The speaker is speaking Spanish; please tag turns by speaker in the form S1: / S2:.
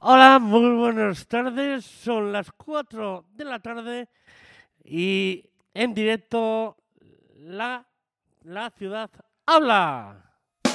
S1: Hola, muy buenas tardes. Son las 4 de la tarde y en directo la ciudad habla.